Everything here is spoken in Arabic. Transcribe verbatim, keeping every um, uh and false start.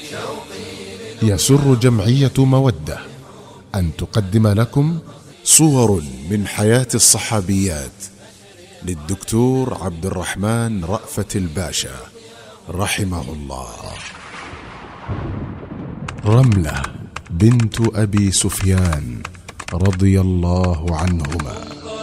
يسر جمعية مودة أن تقدم لكم صور من حياة الصحابيات للدكتور عبد الرحمن رأفت الباشا رحمه الله. رملة بنت أبي سفيان رضي الله عنهما.